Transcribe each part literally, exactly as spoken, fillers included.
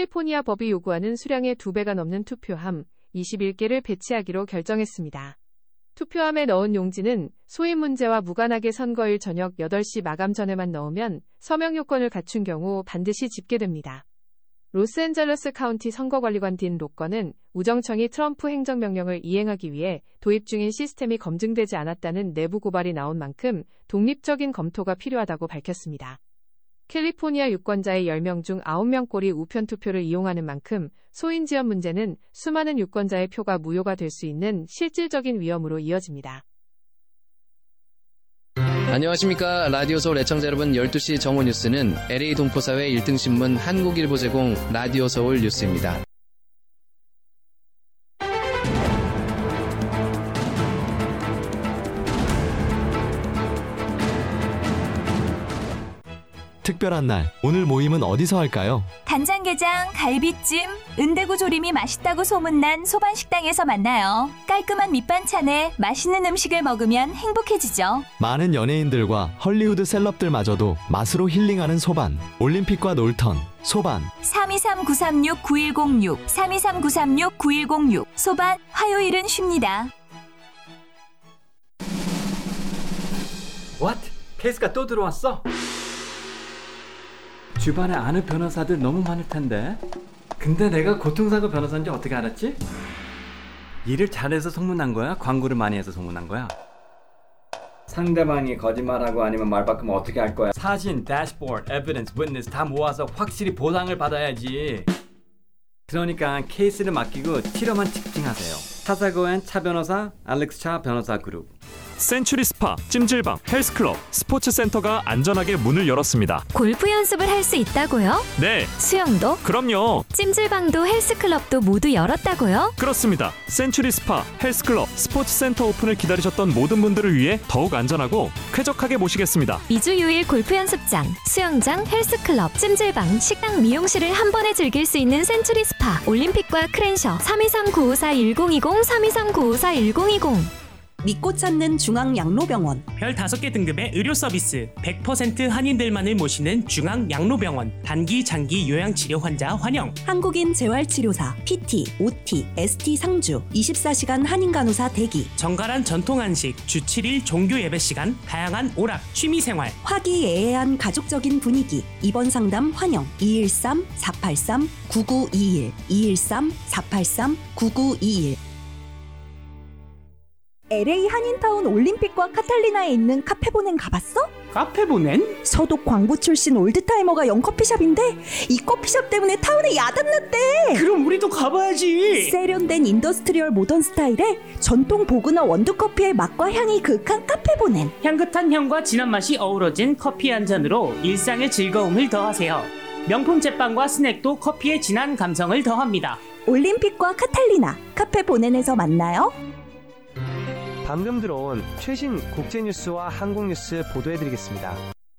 캘리포니아 법이 요구하는 수량의 두 배가 넘는 투표함 이십일 개를 배치하기로 결정했습니다. 투표함에 넣은 용지는 소임 문제와 무관하게 선거일 저녁 여덟 시 마감 전에만 넣으면 서명 요건을 갖춘 경우 반드시 집계됩니다. 로스앤젤레스 카운티 선거관리관 딘 로커는 우정청이 트럼프 행정명령을 이행하기 위해 도입 중인 시스템이 검증되지 않았다는 내부 고발이 나온 만큼 독립적인 검토가 필요하다고 밝혔습니다. 캘리포니아 유권자의 열 명 중 아홉 명꼴이 우편투표를 이용하는 만큼 소인지연 문제는 수많은 유권자의 표가 무효가 될 수 있는 실질적인 위험으로 이어집니다. 안녕하십니까. 라디오 서울 애청자 여러분, 열두 시 정오 뉴스는 엘에이 동포사회 일 등 신문 한국일보 제공 라디오 서울 뉴스입니다. 특별한 날, 오늘 모임은 어디서 할까요? 간장게장, 갈비찜, 은대구 조림이 맛있다고 소문난 소반식당에서 만나요. 깔끔한 밑반찬에 맛있는 음식을 먹으면 행복해지죠. 많은 연예인들과 헐리우드 셀럽들마저도 맛으로 힐링하는 소반. 올림픽과 놀턴, 소반. 삼이삼 구삼육 구일공육, 삼이삼 구삼육 구일공육. 소반, 화요일은 쉽니다. What? 케이스가 또 들어왔어? 주변에 아는 변호사들 너무 많을 텐데. 근데 내가 고통사고 변호사인지 어떻게 알았지? 일을 잘해서 소문난 거야? 광고를 많이 해서 소문난 거야? 상대방이 거짓말하고 아니면 말 바꾸면 어떻게 할 거야? 사진, 대시보드, 에비던스, 위트니스 다 모아서 확실히 보상을 받아야지. 그러니까 케이스를 맡기고 치료만 집중하세요. 타사고엔 차 변호사, 알렉스 차 변호사 그룹. 센츄리 스파, 찜질방, 헬스클럽, 스포츠센터가 안전하게 문을 열었습니다. 골프 연습을 할 수 있다고요? 네. 수영도? 그럼요. 찜질방도 헬스클럽도 모두 열었다고요? 그렇습니다. 센츄리 스파, 헬스클럽, 스포츠센터 오픈을 기다리셨던 모든 분들을 위해 더욱 안전하고 쾌적하게 모시겠습니다. 이 주 유 일 골프 연습장, 수영장, 헬스클럽, 찜질방, 식당, 미용실을 한 번에 즐길 수 있는 센츄리 스파. 올림픽과 크랜셔 삼이삼 구오사 일공이공 삼이삼 구오사 일공이공. 믿고 찾는 중앙양로병원. 별 다섯 개 등급의 의료 서비스, 백 퍼센트 한인들만을 모시는 중앙양로병원. 단기, 장기 요양치료 환자 환영. 한국인 재활치료사, 피티, 오티, 에스티 상주, 이십사 시간 한인간호사 대기. 정갈한 전통한식, 주 칠 일 종교 예배 시간, 다양한 오락, 취미생활. 화기애애한 가족적인 분위기. 입원 상담 환영. 이일삼 사팔삼 구구이일 이일삼 사팔삼 구구이일. 엘에이 한인타운 올림픽과 카탈리나에 있는 카페보넨 가봤어? 카페보넨? 서독 광부 출신 올드타이머가 연 커피숍인데 이 커피숍 때문에 타운에 야단났대. 그럼 우리도 가봐야지. 세련된 인더스트리얼 모던 스타일의 전통 보그너 원두커피의 맛과 향이 그윽한 카페보넨. 향긋한 향과 진한 맛이 어우러진 커피 한 잔으로 일상의 즐거움을 더하세요. 명품 제빵과 스낵도 커피의 진한 감성을 더합니다. 올림픽과 카탈리나, 카페보넨에서 만나요. 방금 들어온 최신 국제뉴스와 한국뉴스 보도해드리겠습니다.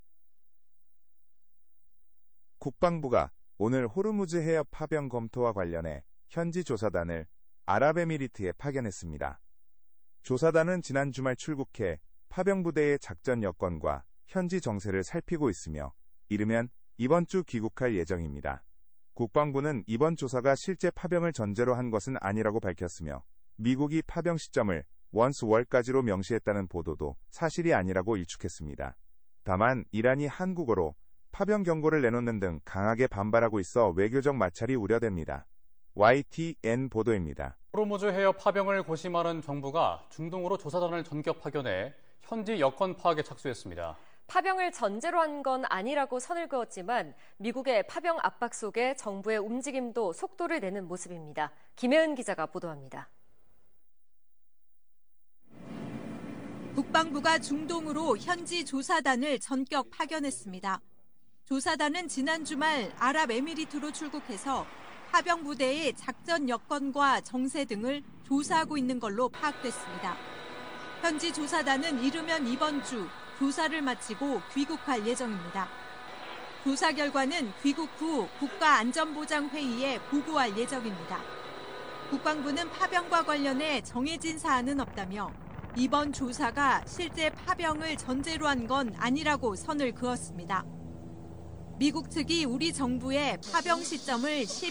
국방부가 오늘 호르무즈 해협 파병 검토와 관련해 현지 조사단을 아랍에미리트에 파견했습니다. 조사단은 지난 주말 출국해 파병부대의 작전 여건과 현지 정세를 살피고 있으며 이르면 이번 주 귀국할 예정입니다. 국방부는 이번 조사가 실제 파병을 전제로 한 것은 아니라고 밝혔으며 미국이 파병 시점을 원스월까지로 명시했다는 보도도 사실이 아니라고 일축했습니다. 다만 이란이 한국어로 파병 경고를 내놓는 등 강하게 반발하고 있어 외교적 마찰이 우려됩니다. 와이티엔 보도입니다. 호르무즈 해협 파병을 고심하는 정부가 중동으로 조사단을 전격 파견해 현지 여건 파악에 착수했습니다. 파병을 전제로 한 건 아니라고 선을 그었지만 미국의 파병 압박 속에 정부의 움직임도 속도를 내는 모습입니다. 김혜은 기자가 보도합니다. 국방부가 중동으로 현지 조사단을 전격 파견했습니다. 조사단은 지난 주말 아랍에미리트로 출국해서 파병 부대의 작전 여건과 정세 등을 조사하고 있는 걸로 파악됐습니다. 현지 조사단은 이르면 이번 주 조사를 마치고 귀국할 예정입니다. 조사 결과는 귀국 후 국가안전보장회의에 보고할 예정입니다. 국방부는 파병과 관련해 정해진 사안은 없다며 이번 조사가 실제 파병을 전제로 한 건 아니라고 선을 그었습니다. 미국 측이 우리 정부의 파병 시점을